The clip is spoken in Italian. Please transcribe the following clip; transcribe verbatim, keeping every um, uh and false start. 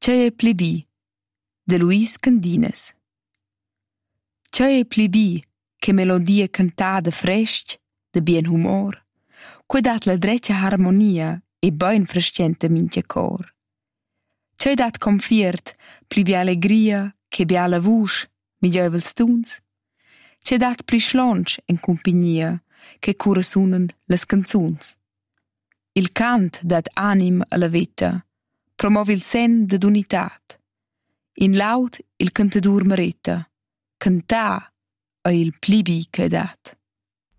Tgei è pli bi, de Luis Candines. Tgei è pli bi che melodia cantada fresc, de bien humor, quei dat la dreccia harmonia e bein frascienta mincha cor. Tgei dat confiert pli bi allegria che bi alla vusch, mi giovels tuns. Tgei dat pli schlonch en compagnia che cura sunan las canzuns. Il cant dat anim alla vita, promovi il sen d'ad unitat. In laud il cantadur merita, cantà è il pli bi che dat.